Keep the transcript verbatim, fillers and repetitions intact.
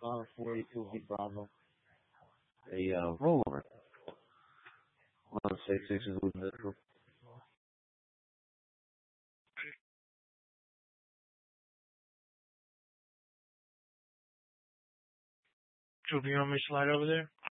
car forty-two V Bravo, a uh, rollover. One six six is with neutral. Troop, you want me to slide over there?